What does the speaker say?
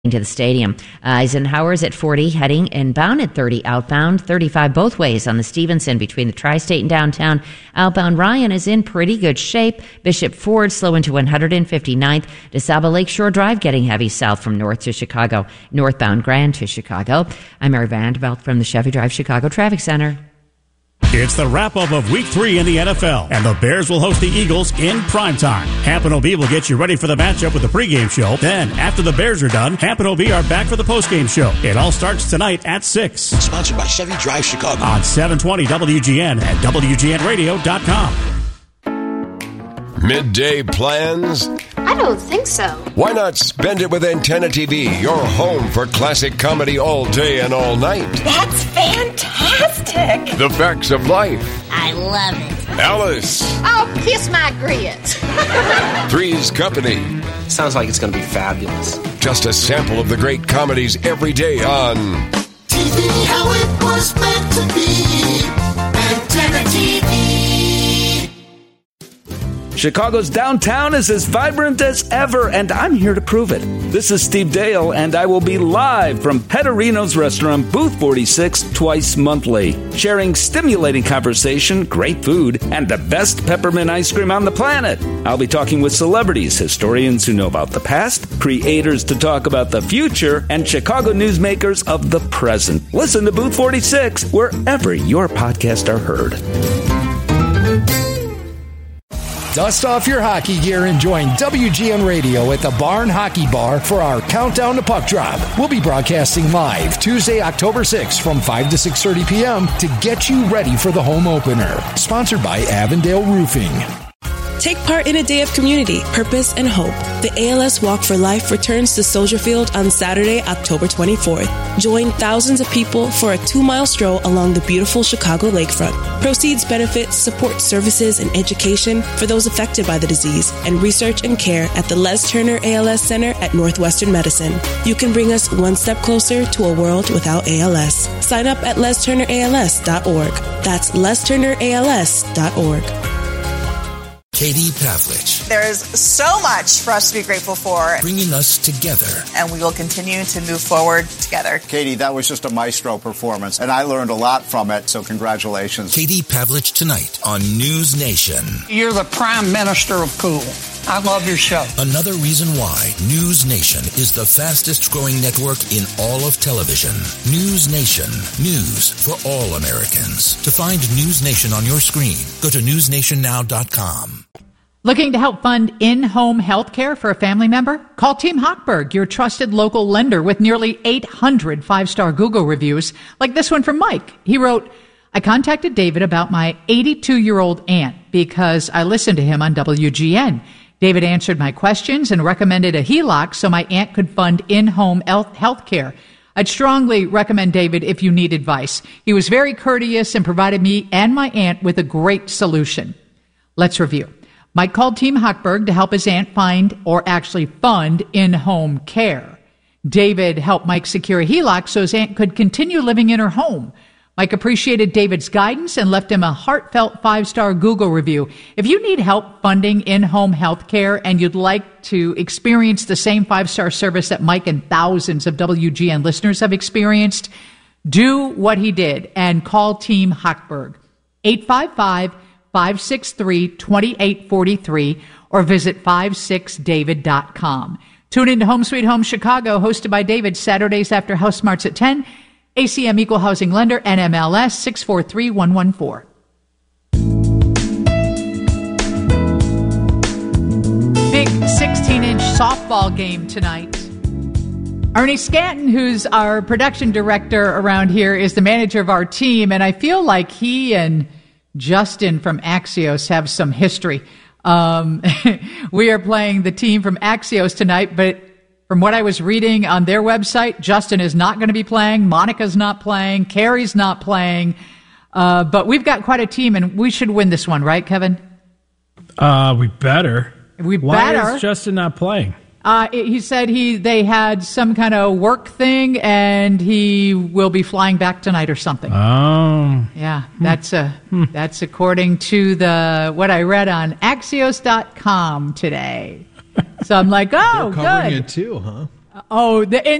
to the stadium. Eisenhower's at 40, heading inbound at 30, outbound 35 both ways on the Stevenson between the Tri-State and downtown. Outbound Ryan is in pretty good shape. Bishop Ford slow into 159th. DeSaba Lakeshore Drive getting heavy south from north to Chicago. Northbound Grand to Chicago. I'm Mary Vanderbilt from the Chevy Drive Chicago Traffic Center. It's the wrap-up of Week 3 in the NFL, and the Bears will host the Eagles in primetime. Hamp and OB will get you ready for the matchup with the pregame show. Then, after the Bears are done, Hamp and OB are back for the postgame show. It all starts tonight at 6. Sponsored by Chevy Drive Chicago. On 720 WGN and WGNradio.com. Midday plans? I don't think so. Why not spend it with Antenna TV, your home for classic comedy all day and all night? That's fantastic. The Facts of Life. I love it. Alice. Oh, kiss my grits. Three's Company. Sounds like it's going to be fabulous. Just a sample of the great comedies every day on TV, how it was meant to be. Antenna TV. Chicago's downtown is as vibrant as ever, and I'm here to prove it. This is Steve Dale, and I will be live from Petterino's Restaurant, Booth 46, twice monthly, sharing stimulating conversation, great food, and the best peppermint ice cream on the planet. I'll be talking with celebrities, historians who know about the past, creators to talk about the future, and Chicago newsmakers of the present. Listen to Booth 46 wherever your podcasts are heard. Dust off your hockey gear and join WGN Radio at the Barn Hockey Bar for our Countdown to Puck Drop. We'll be broadcasting live Tuesday, October 6th from 5 to 6:30 p.m. to get you ready for the home opener. Sponsored by Avondale Roofing. Take part in a day of community, purpose, and hope. The ALS Walk for Life returns to Soldier Field on Saturday, October 24th. Join thousands of people for a 2-mile stroll along the beautiful Chicago lakefront. Proceeds benefit support services and education for those affected by the disease and research and care at the Les Turner ALS Center at Northwestern Medicine. You can bring us one step closer to a world without ALS. Sign up at lesturnерals.org. That's lesturnерals.org. Katie Pavlich. There is so much for us to be grateful for. Bringing us together. And we will continue to move forward together. Katie, that was just a maestro performance, and I learned a lot from it, so congratulations. Katie Pavlich tonight on News Nation. You're the prime minister of cool. I love your show. Another reason why News Nation is the fastest growing network in all of television. News Nation. News for all Americans. To find News Nation on your screen, go to newsnationnow.com. Looking to help fund in-home health care for a family member? Call Team Hochberg, your trusted local lender with nearly 800 5-star Google reviews, like this one from Mike. He wrote, I contacted David about my 82-year-old aunt because I listened to him on WGN. David answered my questions and recommended a HELOC so my aunt could fund in-home health care. I'd strongly recommend David if you need advice. He was very courteous and provided me and my aunt with a great solution. Let's review. Mike called Team Hochberg to help his aunt find or actually fund in-home care. David helped Mike secure a HELOC so his aunt could continue living in her home. Mike appreciated David's guidance and left him a heartfelt 5-star Google review. If you need help funding in-home health care and you'd like to experience the same 5-star service that Mike and thousands of WGN listeners have experienced, do what he did and call Team Hochberg. 855-563-2843 or visit 56david.com. Tune in to Home Sweet Home Chicago, hosted by David, Saturdays after House Smarts at 10. ACM Equal Housing Lender, NMLS 643114. Big 16-inch softball game tonight. Ernie Scanton, who's our production director around here, is the manager of our team, and I feel like he and Justin from Axios have some history. We are playing the team from Axios tonight, but from what I was reading on their website, Justin is not going to be playing. Monica's not playing. Carrie's not playing. But we've got quite a team, and we should win this one, right, Kevin? We better. Why is Justin not playing? He said they had some kind of work thing, and he will be flying back tonight or something. Oh. Yeah, that's according to what I read on Axios.com today. So I'm like, oh, they're covering good. it too, huh? Oh,